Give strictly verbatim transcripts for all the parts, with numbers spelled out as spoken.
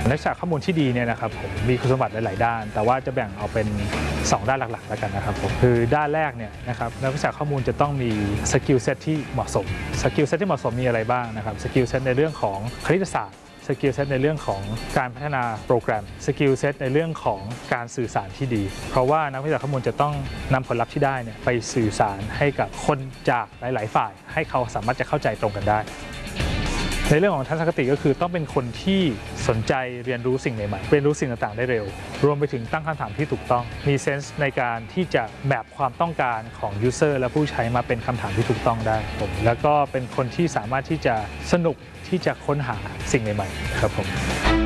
นักศึกษาข้อมูลที่ดีเนี่ยนะครับผมมีคุณสมบัติหลายๆด้านแต่ว่าจะแบ่งเอาเป็นสองด้านหลักๆแล้วกันนะครับผมคือด้านแรกเนี่ยนะครับนักวิชาข้อมูลจะต้องมีสกิลเซ็ตที่เหมาะสมสกิลเซ็ตที่เหมาะสมมีอะไรบ้างนะครับสกิลเซ็ตในเรื่องของคณิตศาสตร์สกิลเซ็ตในเรื่องของการพัฒนาโปรแกรมสกิลเซ็ตในเรื่องของการสื่อสารที่ดีเพราะว่านักวิชาข้อมูลจะต้องนำผลลัพธ์ที่ได้เนี่ยไปสื่อสารให้กับคนจากหลายๆฝ่ายให้เขาสามารถจะเข้าใจตรงกันได้ในเรื่องของทัศนคติก็คือต้องเป็นคนที่สนใจเรียนรู้สิ่งใหม่ๆเรียนรู้สิ่งต่างๆได้เร็วรวมไปถึงตั้งคำถามที่ถูกต้องมีเซนส์ในการที่จะแมปความต้องการของยูเซอร์และผู้ใช้มาเป็นคำถามที่ถูกต้องได้ผมแล้วก็เป็นคนที่สามารถที่จะสนุกที่จะค้นหาสิ่งใหม่ๆครับผม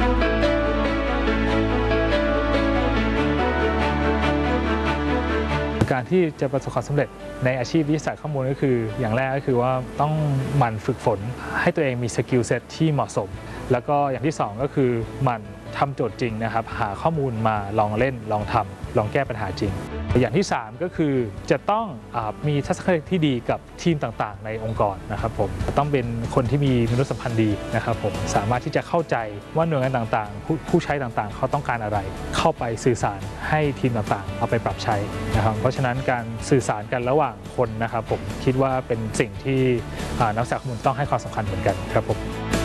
การที่จะประสบความสำเร็จในอาชีพวิทยาศาสตร์ข้อมูลก็คืออย่างแรกก็คือว่าต้องหมั่นฝึกฝนให้ตัวเองมีสกิลเซ็ตที่เหมาะสมแล้วก็อย่างที่สองก็คือหมั่นทำโจทย์จริงนะครับหาข้อมูลมาลองเล่นลองทำลองแก้ปัญหาจริงอย่างที่สามก็คือจะต้องมีทัศนคติที่ดีกับทีมต่างๆในองค์กรนะครับผมต้องเป็นคนที่มีมนุษยสัมพันธ์ดีนะครับผมสามารถที่จะเข้าใจว่าหน่วยงานต่างๆ ผู้ผู้ใช้ต่างๆเขาต้องการอะไรเข้าไปสื่อสารให้ทีมต่างๆเอาไปปรับใช้นะครับเพราะฉะนั้นการสื่อสารกันระหว่างคนนะครับผมคิดว่าเป็นสิ่งที่นักศึกษาข้อมูลต้องให้ความสำคัญเหมือนกันครับผม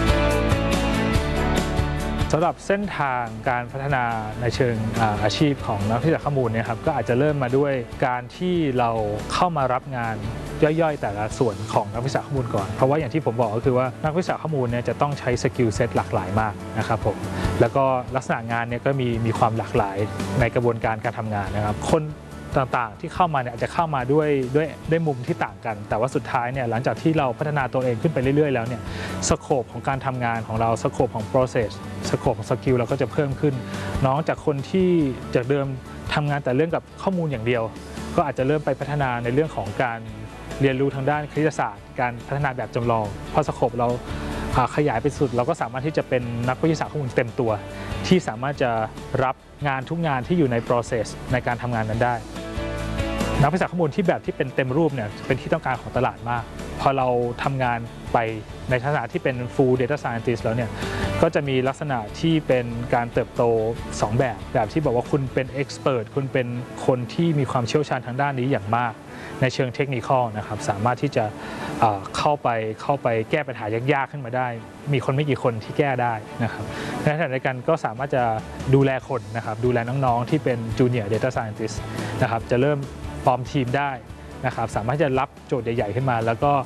สำหรับเส้นทางการพัฒนาในเชิงอาชีพของนักวิชาข้อมูลเนี่ยครับก็อาจจะเริ่มมาด้วยการที่เราเข้ามารับงานย่อยๆแต่ละส่วนของนักวิชาข้อมูลก่อนเพราะว่าอย่างที่ผมบอกก็คือว่านักวิชาข้อมูลเนี่ยจะต้องใช้สกิลเซ็ตหลากหลายมากนะครับผมแล้วก็ลักษณะงานเนี่ยก็มีมีความหลากหลายในกระบวนการการทำงานนะครับคนต่างๆที่เข้ามาเนี่ยอาจจะเข้ามาด้วยด้วยด้วยมุมที่ต่างกันแต่ว่าสุดท้ายเนี่ยหลังจากที่เราพัฒนาตัวเองขึ้นไปเรื่อยๆแล้วเนี่ยสโคปของการทำงานของเราสโคปของ process สโคปของสกิลเราก็จะเพิ่มขึ้นน้องจากคนที่จากเดิมทำงานแต่เรื่องกับข้อมูลอย่างเดียวก็อาจจะเริ่มไปพัฒนาในเรื่องของการเรียนรู้ทางด้านคณิตศาสตร์การพัฒนาแบบจำลองพอสโคปเราขยายไปสุดเราก็สามารถที่จะเป็นนักวิทยาศาสตร์ข้อมูลเต็มตัวที่สามารถจะรับงานทุกงานที่อยู่ใน process ในการทำงานนั้นได้นักวิชาข้อมูลที่แบบที่เป็นเต็มรูปเนี่ยเป็นที่ต้องการของตลาดมากพอเราทำงานไปในลักษณะที่เป็น full data scientist แล้วเนี่ยก็จะมีลักษณะที่เป็นการเติบโตสองแบบแบบที่บอกว่าคุณเป็น expert คุณเป็นคนที่มีความเชี่ยวชาญทางด้านนี้อย่างมากในเชิงเทคนิคอลนะครับสามารถที่จะเข้าไปเข้าไปแก้ปัญหายากๆขึ้นมาได้มีคนไม่กี่คนที่แก้ได้นะครับในขณะเดียวกันก็สามารถจะดูแลคนนะครับดูแลน้องๆที่เป็น junior data scientist นะครับจะเริ่มฟอร์มทีมได้นะครับสามารถจะรับโจทย์ใหญ่ๆขึ้นมาแล้วก็